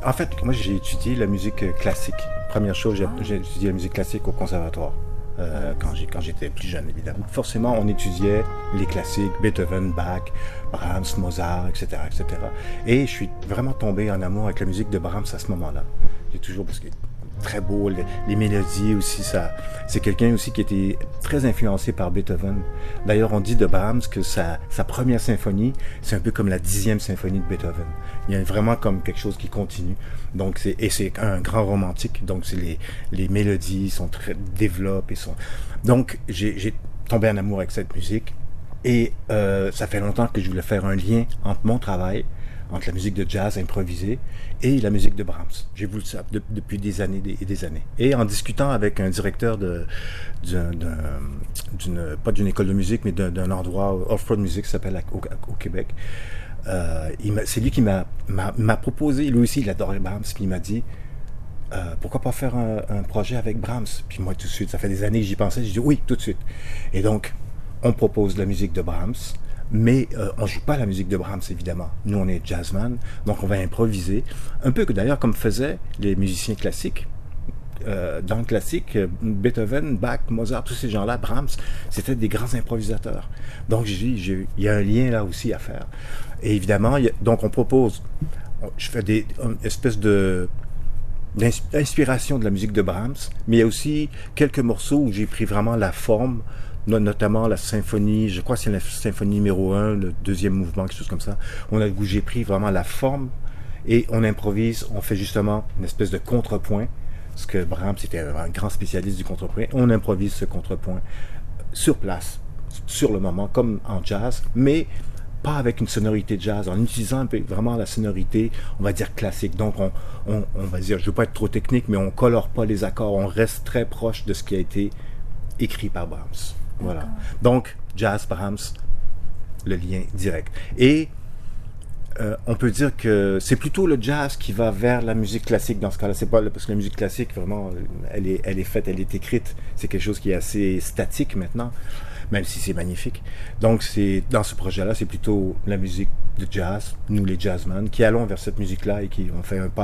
En fait, moi, j'ai étudié la musique classique. Première chose, j'ai étudié la musique classique au conservatoire. Quand j'étais plus jeune, évidemment. Forcément, on étudiait les classiques, Beethoven, Bach, Brahms, Mozart, etc., etc. Et je suis vraiment tombé en amour avec la musique de Brahms à ce moment-là. J'ai toujours, parce que très beau, les mélodies aussi, ça. C'est quelqu'un aussi qui était très influencé par Beethoven. D'ailleurs, on dit de Brahms que sa première symphonie, c'est un peu comme la 10e symphonie de Beethoven. Il y a vraiment comme quelque chose qui continue. Donc, c'est un grand romantique. Donc, les mélodies sont très développées. Donc, j'ai tombé en amour avec cette musique. Et ça fait longtemps que je voulais faire un lien entre mon travail, entre la musique de jazz improvisée et la musique de Brahms. J'ai voulu ça depuis des années et des années. Et en discutant avec un directeur pas d'une école de musique, mais d'un endroit, Off-Road Music, qui s'appelle au Québec, c'est lui qui m'a proposé, lui aussi il adorait Brahms, puis il m'a dit pourquoi pas faire un projet avec Brahms. Puis moi tout de suite, ça fait des années que j'y pensais, j'ai dit oui, tout de suite. Et donc, on propose la musique de Brahms, mais on joue pas la musique de Brahms, évidemment. Nous, on est jazzman, donc on va improviser. Un peu que d'ailleurs comme faisaient les musiciens classiques. Dans le classique, Beethoven, Bach, Mozart, tous ces gens-là, Brahms, c'était des grands improvisateurs. Donc, il y a un lien là aussi à faire. Et évidemment, donc on propose, je fais une espèce d'inspiration de la musique de Brahms, mais il y a aussi quelques morceaux où j'ai pris vraiment la forme, notamment la symphonie, je crois que c'est la symphonie numéro 1, le deuxième mouvement, quelque chose comme ça, où j'ai pris vraiment la forme et on improvise, on fait justement une espèce de contrepoint, parce que Brahms était un grand spécialiste du contrepoint, on improvise ce contrepoint sur place, sur le moment, comme en jazz, mais pas avec une sonorité jazz, en utilisant un peu vraiment la sonorité, on va dire classique. Donc on va dire, je ne veux pas être trop technique, mais on colore pas les accords, on reste très proche de ce qui a été écrit par Brahms. Voilà. Donc, jazz, Brahms, le lien direct. Et on peut dire que c'est plutôt le jazz qui va vers la musique classique dans ce cas-là. C'est pas parce que la musique classique, vraiment, elle est faite, elle est écrite. C'est quelque chose qui est assez statique maintenant, même si c'est magnifique. Donc, dans ce projet-là, c'est plutôt la musique de jazz, nous les jazzmen, qui allons vers cette musique-là et qui ont fait un pas